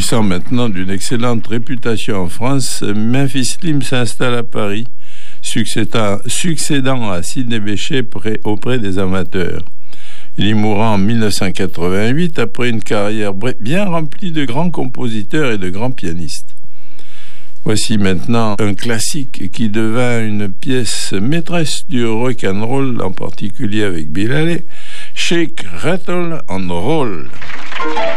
Jouissant maintenant d'une excellente réputation en France, Memphis Slim s'installe à Paris, succédant à Sidney Bechet auprès des amateurs. Il y mourra en 1988 après une carrière bien remplie de grands compositeurs et de grands pianistes. Voici maintenant un classique qui devint une pièce maîtresse du rock and roll, en particulier avec Bill Haley, Shake, Rattle and Roll.